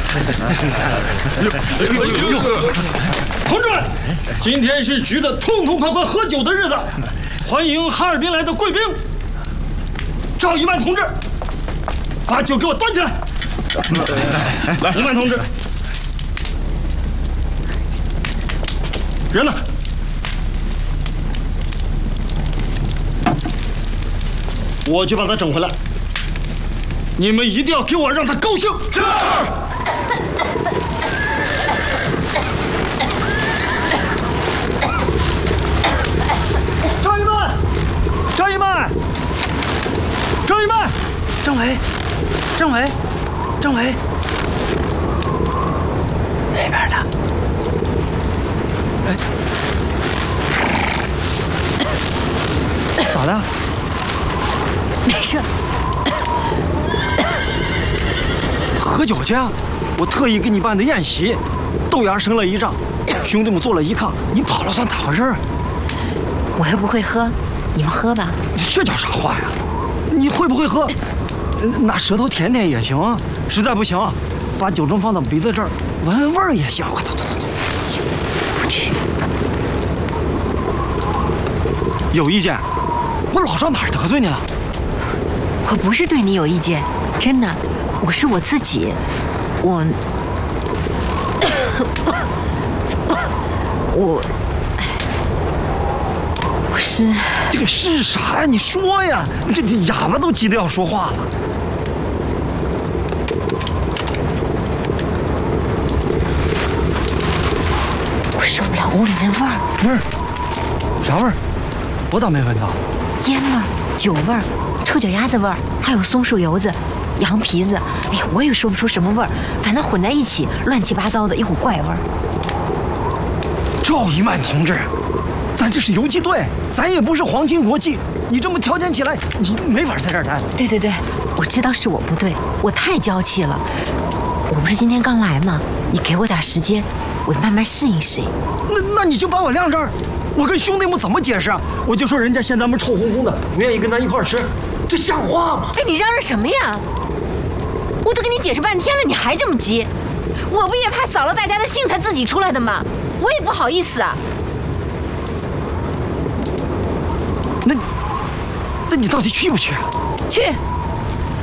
同志们，今天是值得痛痛快快喝酒的日子，欢迎哈尔滨来的贵宾。赵一曼同志，把酒给我端起来。来，一曼同志，人呢？我就把他整回来。你们一定要给我让他高兴。是。张一曼，张一曼，张一曼， 政委，政委，政委，那边的。 哎，咋了？ 没事。 喝酒去啊！我特意给你办的宴席，豆芽生了一仗，兄弟们做了一炕，你跑了算咋回事啊？ 我又不会喝，你们喝吧。 这叫啥话呀？你会不会喝？拿舌头舔舔也行，实在不行，把酒盅放到鼻子这儿闻闻味儿也行。快走走走走！ 不去。 有意见？我老赵哪儿得罪你了？ 我不是对你有意见，真的，我是我自己，我是这个是啥呀？你说呀！这哑巴都急得要说话了。 我受不了屋里那味儿。 味儿？啥味儿？我咋没闻到？ 烟味儿、酒味儿、臭脚丫子味儿，还有松树油子、羊皮子。哎呀，我也说不出什么味儿，反正混在一起，乱七八糟的一股怪味儿。 赵一曼同志，咱这是游击队，咱也不是皇亲国戚，你这么条件起来，你没法在这儿待了。 对对对，我知道是我不对，我太娇气了。我不是今天刚来吗？你给我点时间，我慢慢适应适应。 那你就把我晾这儿，我跟兄弟们怎么解释啊？我就说人家嫌咱们臭烘烘的，不愿意跟咱一块儿吃，这像话吗？ 哎，你嚷嚷什么呀？我都跟你解释半天了，你还这么急？我不也怕扫了大家的兴才自己出来的吗？我也不好意思啊。 那你到底去不去啊？ 去。